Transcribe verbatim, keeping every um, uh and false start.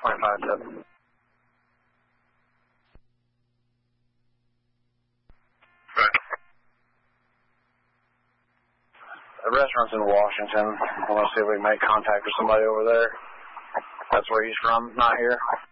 point five seven. The restaurant's in Washington. I want to see if we can make contact with somebody over there. That's where he's from, not here.